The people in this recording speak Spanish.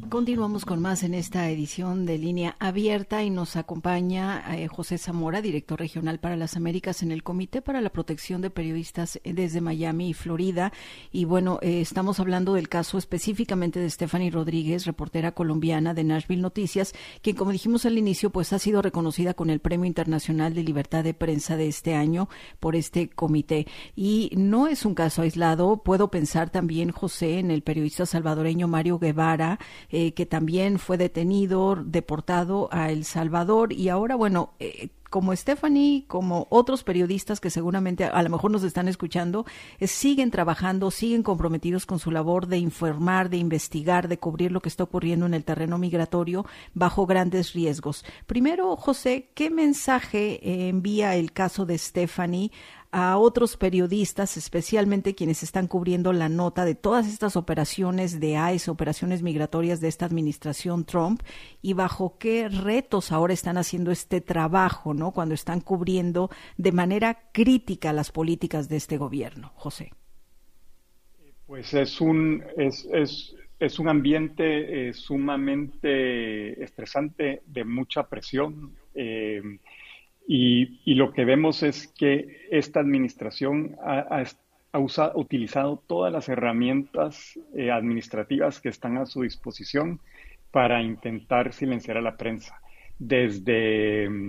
Continuamos con más en esta edición de Línea Abierta y nos acompaña José Zamora, director regional para las Américas en el Comité para la Protección de Periodistas desde Miami y Florida. Y bueno, estamos hablando del caso específicamente de Stephanie Rodríguez, reportera colombiana de Nashville Noticias, quien, como dijimos al inicio, pues ha sido reconocida con el Premio Internacional de Libertad de Prensa de este año por este comité. Y no es un caso aislado. Puedo pensar también, José, en el periodista salvadoreño Mario Guevara, que también fue detenido, deportado a El Salvador y ahora, bueno, como Stephanie, como otros periodistas que seguramente a lo mejor nos están escuchando, siguen trabajando, siguen comprometidos con su labor de informar, de investigar, de cubrir lo que está ocurriendo en el terreno migratorio bajo grandes riesgos. Primero, José, ¿qué mensaje envía el caso de Stephanie a otros periodistas, especialmente quienes están cubriendo la nota de todas estas operaciones de ICE, operaciones migratorias de esta administración Trump, y bajo qué retos ahora están haciendo este trabajo, ¿no?, cuando están cubriendo de manera crítica las políticas de este gobierno? José. Pues es un ambiente sumamente estresante, de mucha presión. Y lo que vemos es que esta administración ha utilizado todas las herramientas administrativas que están a su disposición para intentar silenciar a la prensa. Desde